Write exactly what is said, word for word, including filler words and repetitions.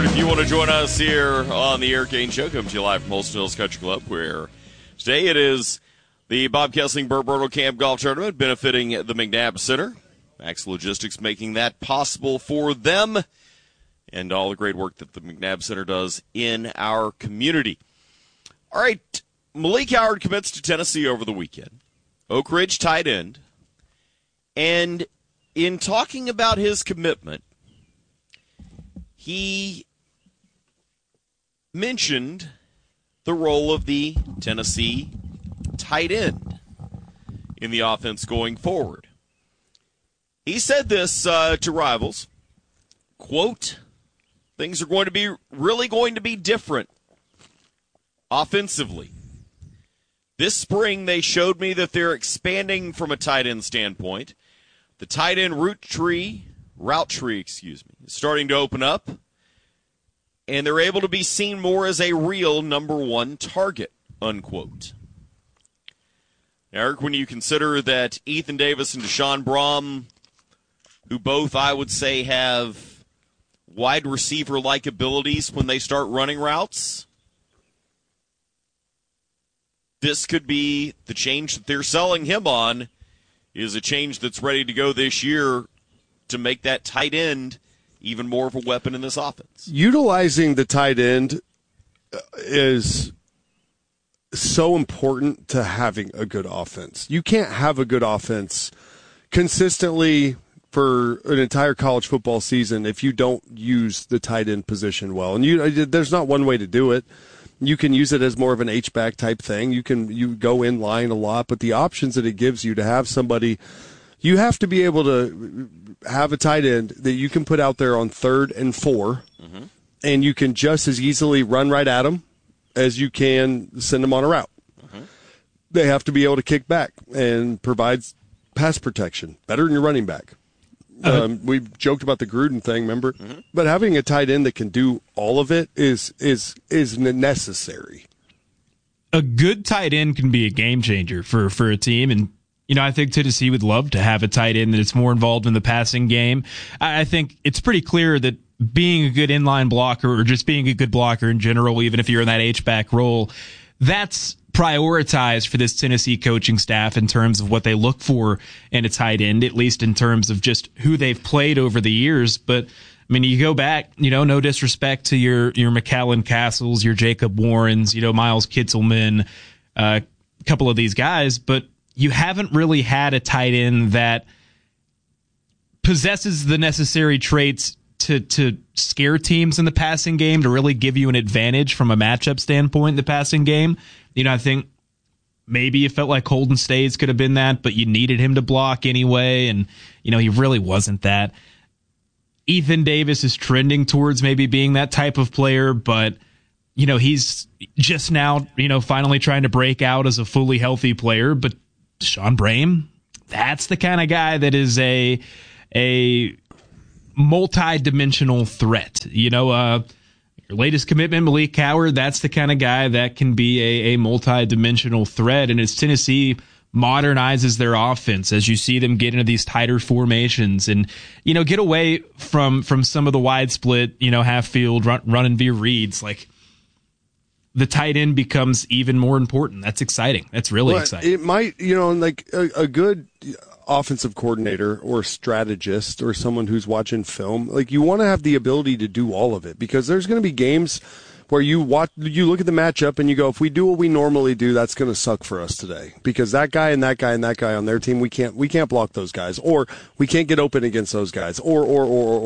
If you want to join us here on the Eric Kane Show, come to you live from Holston Hills Country Club, where today it is the Bob Kessling Burt Bertle Camp Golf Tournament benefiting the McNabb Center. Max Logistics making that possible for them and all the great work that the McNabb Center does in our community. All right, Malik Howard commits to Tennessee over the weekend. Oak Ridge tight end. And in talking about his commitment, he mentioned the role of the Tennessee tight end in the offense going forward. He said this uh, to Rivals, quote, things are going to be really going to be different offensively. This spring they showed me that they're expanding from a tight end standpoint. The tight end route tree, route tree, excuse me, is starting to open up, and they're able to be seen more as a real number one target, unquote. Now, Eric, when you consider that Ethan Davis and Deshaun Brom, who both, I would say, have wide receiver-like abilities when they start running routes, this could be the change that they're selling him on, is a change that's ready to go this year to make that tight end even more of a weapon in this offense. Utilizing the tight end is so important to having a good offense. You can't have a good offense consistently for an entire college football season if you don't use the tight end position well. And you, there's not one way to do it. You can use it as more of an H-back type thing. You can you go in line a lot, but the options that it gives you to have somebody, you have to be able to have a tight end that you can put out there on third and four, mm-hmm. and you can just as easily run right at them as you can send them on a route. Mm-hmm. They have to be able to kick back and provide pass protection better than your running back. Uh-huh. Um, we joked about the Gruden thing, remember? Mm-hmm. But having a tight end that can do all of it is is is necessary. A good tight end can be a game changer for, for a team, and you know I think Tennessee would love to have a tight end that's more involved in the passing game. I, I think it's pretty clear that being a good inline blocker or just being a good blocker in general, even if you're in that H-back role, that's prioritized for this Tennessee coaching staff in terms of what they look for in a tight end, at least in terms of just who they've played over the years. But I mean, you go back, you know, no disrespect to your your McCallan Castles, your Jacob Warrens, you know, Miles Kitzelman, uh, a couple of these guys, but you haven't really had a tight end that possesses the necessary traits to to scare teams in the passing game, to really give you an advantage from a matchup standpoint in the passing game. You know, I think maybe you felt like Holden Staes could have been that, but you needed him to block anyway, and, you know, he really wasn't that. Ethan Davis is trending towards maybe being that type of player, but, you know, he's just now, you know, finally trying to break out as a fully healthy player. But Sean Brame, that's the kind of guy that is a a multi-dimensional threat. You know, uh, your latest commitment, Malik Howard, that's the kind of guy that can be a, a multi-dimensional threat. And as Tennessee modernizes their offense, as you see them get into these tighter formations and, you know, get away from from some of the wide split, you know, half field run, running via reads, like the tight end becomes even more important. That's exciting. That's really well, exciting. It might, you know, like a, a good offensive coordinator or strategist or someone who's watching film, like you want to have the ability to do all of it, because there's going to be games where you watch, you look at the matchup and you go, if we do what we normally do, that's going to suck for us today, because that guy and that guy and that guy on their team, we can't we can't block those guys, or we can't get open against those guys, or or or